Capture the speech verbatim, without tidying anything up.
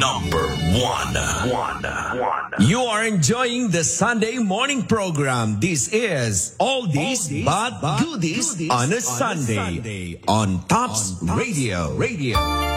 number one. One. One. You are enjoying the Sunday morning program. This is Oldies, Oldies but, but Goodies, goodies on a Sunday, on, Sunday, on Tops, on Tops Radio. Radio.